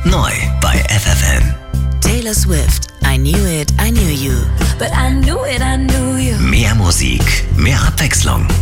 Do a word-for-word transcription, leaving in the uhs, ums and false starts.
Neu bei F F N. Taylor Swift, I Knew It, I Knew You. But I knew it, I knew you. Mehr Musik, mehr Abwechslung.